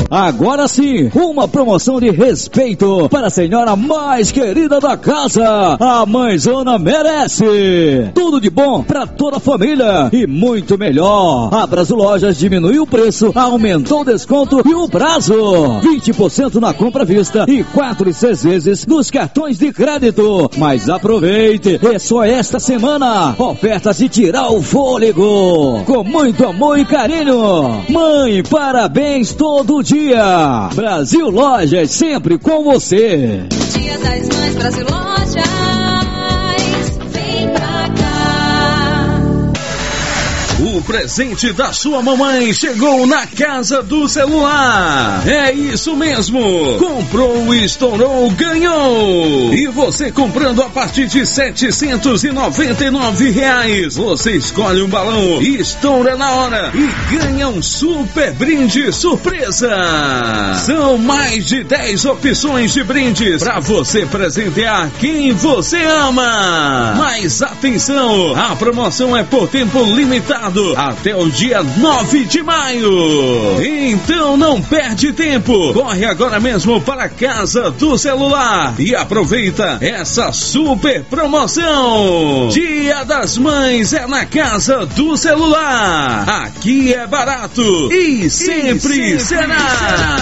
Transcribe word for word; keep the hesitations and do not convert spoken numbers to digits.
Agora sim, uma promoção de respeito para a senhora mais querida da casa. A mãezona merece. Tudo de bom para toda a família e muito melhor. A Brasil Lojas diminuiu o preço, aumentou o desconto e o prazo. vinte por cento na compra à vista e quatro e seis vezes nos cartões de crédito. Mas aproveite, é só esta semana. Ofertas de tirar o fôlego. Com muito amor e carinho. Mãe, parabéns todo dia. Brasil Lojas, sempre com você. Dia das Mães, Brasil Lojas. Vem pra cá. O presente da sua mamãe chegou na Casa do Celular. É isso mesmo. Comprou, estourou, ganhou. E você comprando a partir de setecentos e noventa e nove reais, você escolhe um balão, estoura na hora e ganha um super brinde surpresa. São mais de dez opções de brindes para você presentear quem você ama. Mas atenção, a promoção é por tempo limitado até o dia nove de maio. Então não perde tempo. Corre agora mesmo para a Casa do Celular e aproveita essa super promoção. Dia das Mães é na Casa do Celular. Aqui é barato e sempre, e sempre será. será.